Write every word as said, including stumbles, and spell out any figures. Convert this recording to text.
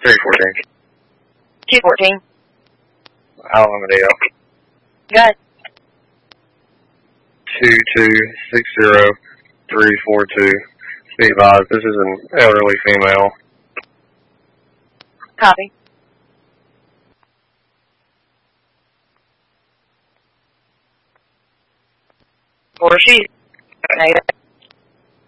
three fourteen. two fourteen. Alamodale. Go ahead. two two six zero three four two. Be advised, this is an elderly female. Copy. Or she's